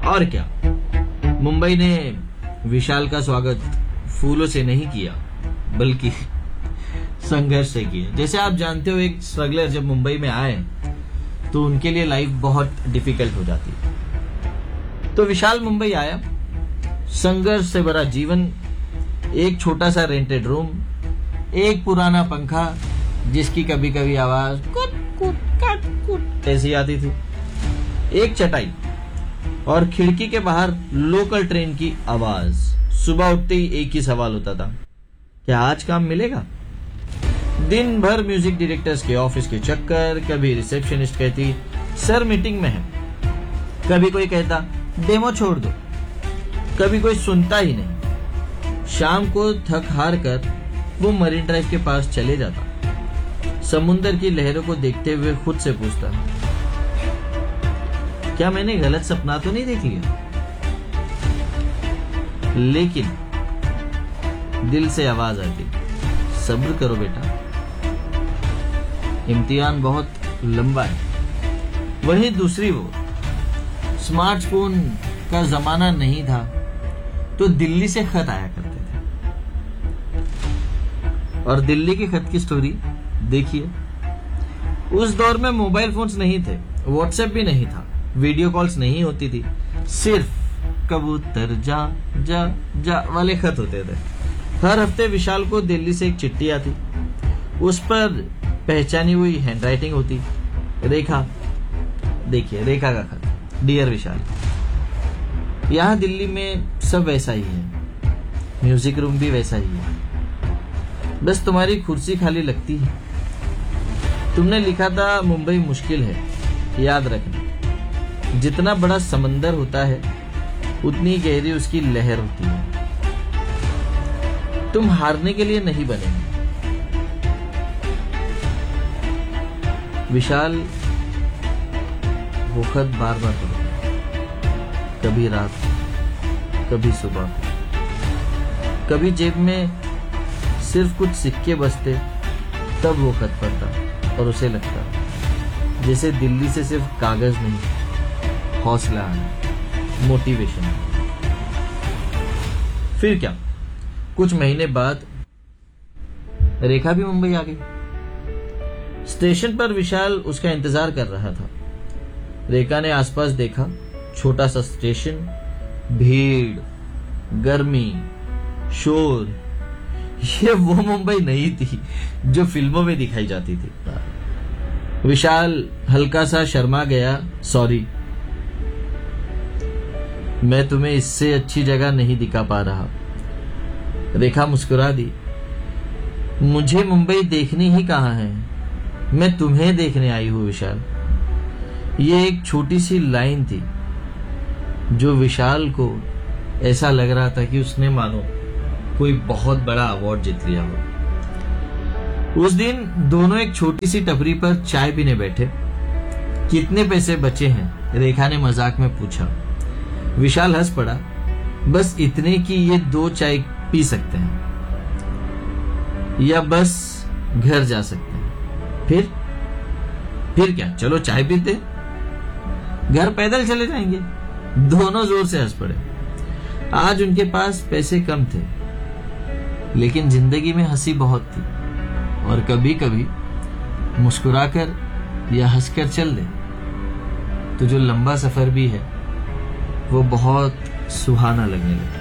और क्या, मुंबई ने विशाल का स्वागत फूलों से नहीं किया बल्कि संघर्ष से किया। जैसे आप जानते हो, एक स्ट्रगलर जब मुंबई में आए तो उनके लिए लाइफ बहुत डिफिकल्ट हो जाती है। तो विशाल मुंबई आया, संघर्ष से भरा जीवन, एक छोटा सा रेंटेड रूम, एक पुराना पंखा जिसकी कभी कभी आवाज कुट कुट कट कुट ऐसी आती थी, एक चटाई और खिड़की के बाहर लोकल ट्रेन की आवाज। सुबह उठते ही एक ही सवाल होता था, क्या आज काम मिलेगा? दिन भर म्यूजिक डायरेक्टर्स के ऑफिस के चक्कर, कभी रिसेप्शनिस्ट कहती सर मीटिंग में है, कभी कोई कहता डेमो छोड़ दो, कभी कोई सुनता ही नहीं। शाम को थक हार कर वो मरीन ड्राइव के पास चले जाता, समुंदर की लहरों को देखते हुए खुद से पूछता, क्या मैंने गलत सपना तो नहीं देख लिया? लेकिन दिल से आवाज आती, सब्र करो बेटा, इम्तिहान बहुत लंबा है। वहीं दूसरी ओर स्मार्टफोन का जमाना नहीं था तो दिल्ली से खत आया करते थे, और दिल्ली के खत की स्टोरी देखिए। उस दौर में मोबाइल फोन्स नहीं थे, व्हाट्सएप भी नहीं था, वीडियो कॉल्स नहीं होती थी, सिर्फ कबूतर जा जा जा वाले खत होते थे। हर हफ्ते विशाल को दिल्ली से एक चिट्ठी आती, उस पर पहचानी हुई हैंडराइटिंग होती, रेखा, देखिए रेखा का खत, डियर विशाल, यहाँ दिल्ली में सब वैसा ही है, म्यूजिक रूम भी वैसा ही है, बस तुम्हारी कुर्सी खाली लगती है। तुमने लिखा था मुंबई मुश्किल है, याद रखना, जितना बड़ा समंदर होता है उतनी गहरी उसकी लहर होती है। तुम हारने के लिए नहीं बने। विशाल वो खत बार बार पढ़ता, कभी रात, कभी सुबह, कभी जेब में सिर्फ कुछ सिक्के बचते तब वो खत पढ़ता और उसे लगता जैसे दिल्ली से सिर्फ कागज नहीं, हौसला आना, मोटिवेशन। फिर क्या, कुछ महीने बाद रेखा भी मुंबई आ गई। स्टेशन पर विशाल उसका इंतजार कर रहा था। रेखा ने आसपास देखा, छोटा सा स्टेशन, भीड़, गर्मी, शोर, ये वो मुंबई नहीं थी जो फिल्मों में दिखाई जाती थी। विशाल हल्का सा शर्मा गया, सॉरी, मैं तुम्हें इससे अच्छी जगह नहीं दिखा पा रहा। रेखा मुस्कुरा दी, मुझे मुंबई देखनी ही कहाँ है, मैं तुम्हें देखने आई हूं विशाल। ये एक छोटी सी लाइन थी जो विशाल को ऐसा लग रहा था कि उसने मानो कोई बहुत बड़ा अवार्ड जीत लिया हो। उस दिन दोनों एक छोटी सी टपरी पर चाय पीने बैठे। कितने पैसे बचे हैं, रेखा ने मजाक में पूछा। विशाल हंस पड़ा, बस इतने कि ये 2 चाय पी सकते हैं या बस घर जा सकते हैं। फिर क्या, चलो चाय पीते, घर पैदल चले जाएंगे। दोनों जोर से हंस पड़े। आज उनके पास पैसे कम थे, लेकिन जिंदगी में हंसी बहुत थी, और कभी कभी मुस्कुराकर या हंसकर चल दे तो जो लंबा सफर भी है वो बहुत सुहाना लगने लगा।